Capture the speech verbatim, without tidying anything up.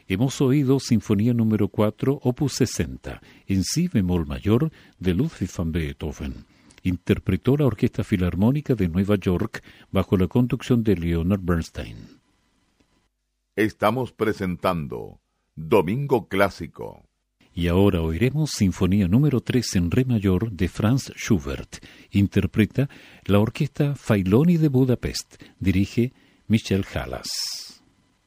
Hemos oído Sinfonía número cuatro, opus sesenta, en si bemol mayor, de Ludwig van Beethoven. Interpretó la Orquesta Filarmónica de Nueva York bajo la conducción de Leonard Bernstein. Estamos presentando Domingo Clásico. Y ahora oiremos Sinfonía número tres en re mayor de Franz Schubert. Interpreta la Orquesta Failoni de Budapest. Dirige Michel Halas.